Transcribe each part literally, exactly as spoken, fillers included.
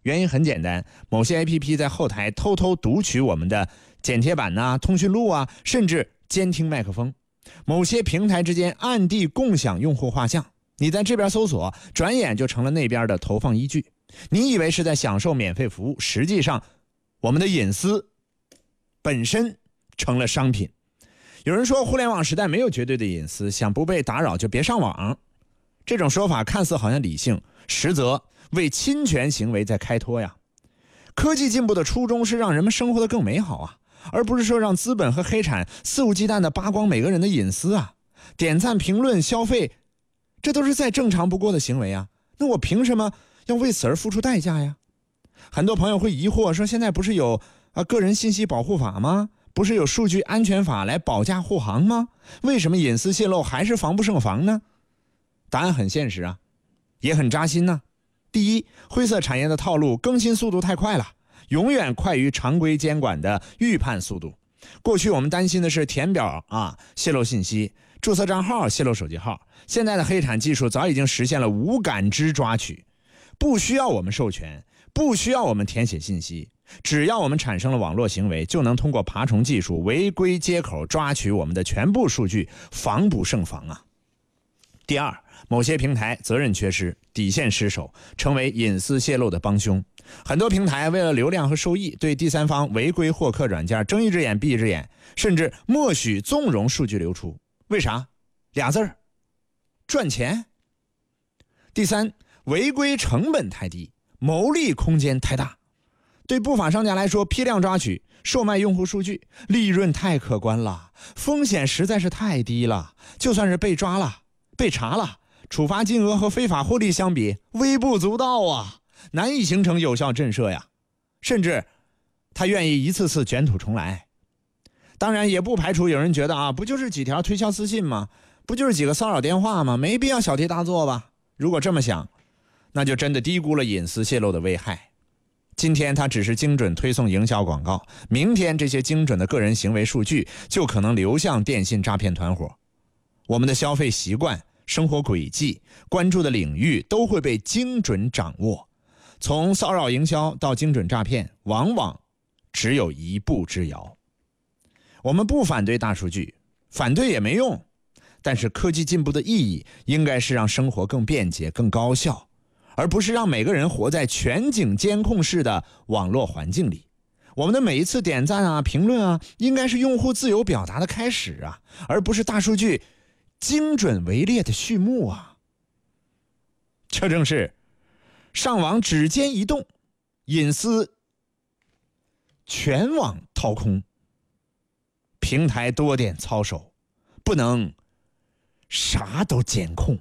原因很简单，某些 A P P 在后台偷偷读取我们的剪贴板啊、通讯录啊，甚至监听麦克风。某些平台之间暗地共享用户画像，你在这边搜索，转眼就成了那边的投放依据。你以为是在享受免费服务，实际上我们的隐私本身成了商品。有人说互联网时代没有绝对的隐私，想不被打扰就别上网。这种说法看似好像理性，实则为侵权行为在开脱呀。科技进步的初衷是让人们生活得更美好啊，而不是说让资本和黑产肆无忌惮地扒光每个人的隐私啊。点赞、评论、消费，这都是再正常不过的行为啊，那我凭什么要为此而付出代价呀？很多朋友会疑惑说，现在不是有啊个人信息保护法吗？不是有数据安全法来保驾护航吗？为什么隐私泄露还是防不胜防呢？答案很现实啊，也很扎心呢、啊。第一，灰色产业的套路更新速度太快了，永远快于常规监管的预判速度。过去我们担心的是填表啊泄露信息，注册账号泄露手机号，现在的黑产技术早已经实现了无感知抓取，不需要我们授权，不需要我们填写信息，只要我们产生了网络行为，就能通过爬虫技术违规接口抓取我们的全部数据，防不胜防啊。第二，某些平台责任缺失，底线失守，成为隐私泄露的帮凶。很多平台为了流量和收益，对第三方违规获客软件睁一只眼闭一只眼，甚至默许纵容数据流出。为啥？俩字儿，赚钱。第三，违规成本太低，牟利空间太大。对不法商家来说，批量抓取、售卖用户数据，利润太可观了，风险实在是太低了。就算是被抓了、被查了，处罚金额和非法获利相比微不足道啊，难以形成有效震慑呀。甚至他愿意一次次卷土重来。当然也不排除有人觉得啊，不就是几条推销私信吗？不就是几个骚扰电话吗？没必要小题大做吧。如果这么想，那就真的低估了隐私泄露的危害。今天它只是精准推送营销广告，明天这些精准的个人行为数据就可能流向电信诈骗团伙。我们的消费习惯、生活轨迹、关注的领域都会被精准掌握。从骚扰营销到精准诈骗，往往只有一步之遥。我们不反对大数据，反对也没用，但是科技进步的意义应该是让生活更便捷、更高效，而不是让每个人活在全景监控式的网络环境里。我们的每一次点赞啊、评论啊，应该是用户自由表达的开始啊，而不是大数据精准围猎的序幕啊。这正是上网指尖一动，隐私全网掏空。平台多点操守，不能啥都监控。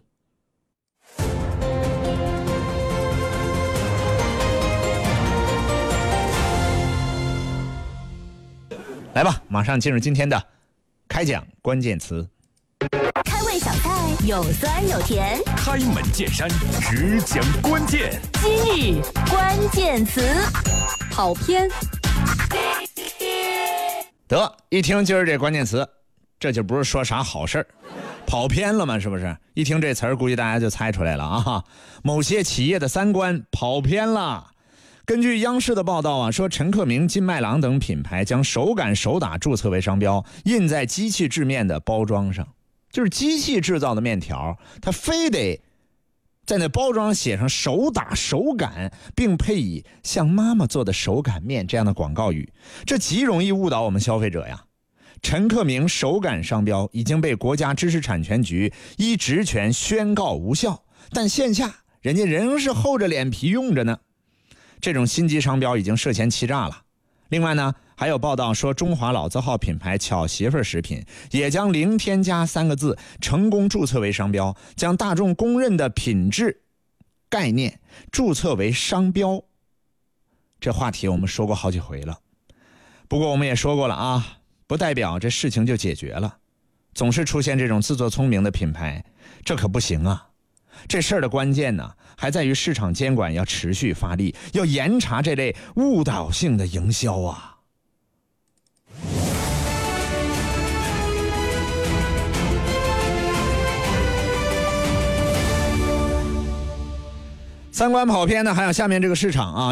来吧，马上进入今天的开讲关键词。 开胃小菜有酸有甜， 开门见山，只讲关键。 今日关键词，跑偏。 得，一听今儿这关键词，这就不是说啥好事儿，跑偏了嘛，是不是？一听这词儿，估计大家就猜出来了啊！某些企业的三观跑偏了。根据央视的报道啊，说陈克明、金麦郎等品牌将手感手打注册为商标，印在机器制面的包装上。就是机器制造的面条，它非得在那包装写上手打手感，并配以像妈妈做的手擀面这样的广告语，这极容易误导我们消费者呀。陈克明手感商标已经被国家知识产权局依职权宣告无效，但线下人家仍是厚着脸皮用着呢。这种心机商标已经涉嫌欺诈了。另外呢，还有报道说中华老字号品牌巧媳妇食品也将零添加三个字成功注册为商标，将大众公认的品质概念注册为商标。这话题我们说过好几回了，不过我们也说过了啊，不代表这事情就解决了。总是出现这种自作聪明的品牌，这可不行啊。这事儿的关键呢，还在于市场监管要持续发力，要严查这类误导性的营销啊。三观跑偏呢，还有下面这个市场啊。